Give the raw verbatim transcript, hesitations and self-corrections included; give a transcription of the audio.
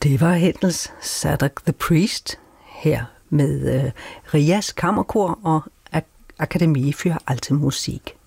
Det var Händels Zadok the Priest her med uh, Rias Kammerkor og Ak- Akademie für Alte Musik.